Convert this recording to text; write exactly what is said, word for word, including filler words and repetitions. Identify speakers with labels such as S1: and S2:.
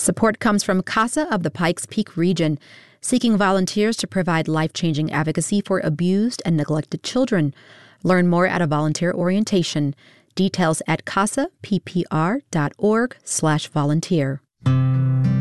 S1: Support comes from CASA of the Pikes Peak region, seeking volunteers to provide life-changing advocacy for abused and neglected children. Learn more at a volunteer orientation. Details at casappr.org slash volunteer.